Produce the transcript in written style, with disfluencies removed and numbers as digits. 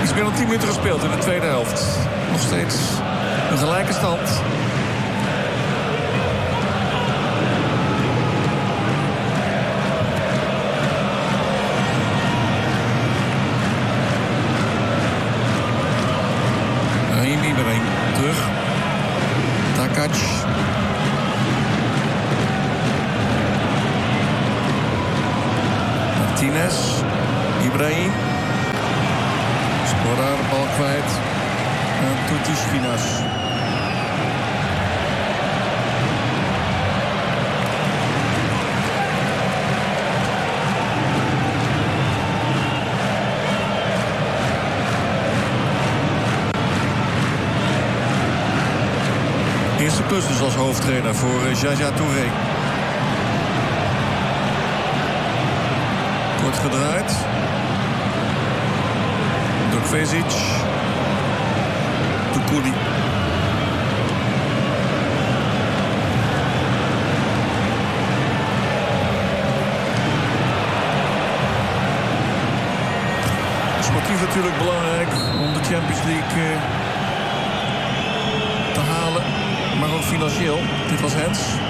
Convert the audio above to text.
Iets meer dan 10 minuten gespeeld in de tweede helft. Nog steeds een gelijke stand. Ibrahim terug. Takac. Martinez. Ibrahim. Sporar, bal kwijt. En Toutiskinas. Eerste plus dus als hoofdtrainer voor Jaja Touré. Kort gedraaid. Dokvezic. Tukuli. Sportief natuurlijk belangrijk om de Champions League te halen. Maar ook financieel. Dit was Hens.